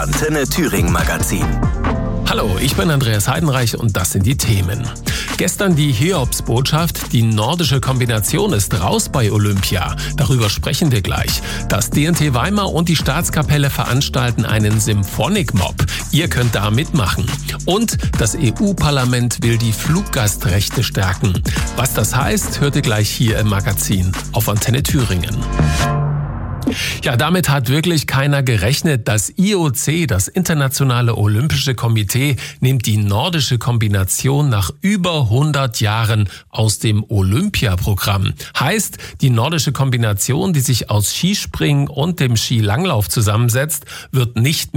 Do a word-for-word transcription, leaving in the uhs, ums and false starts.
Antenne Thüringen Magazin. Hallo, ich bin Andreas Heidenreich und das sind die Themen. Gestern die Hiobsbotschaft, die nordische Kombination ist raus bei Olympia. Darüber sprechen wir gleich. Das D N T Weimar und die Staatskapelle veranstalten einen Symphonic-Mob. Ihr könnt da mitmachen. Und das E U-Parlament will die Fluggastrechte stärken. Was das heißt, hört ihr gleich hier im Magazin auf Antenne Thüringen. Ja, damit hat wirklich keiner gerechnet. Das I O C, das Internationale Olympische Komitee, nimmt die nordische Kombination nach über hundert Jahren aus dem Olympiaprogramm. Heißt, die nordische Kombination, die sich aus Skispringen und dem Skilanglauf zusammensetzt, wird nicht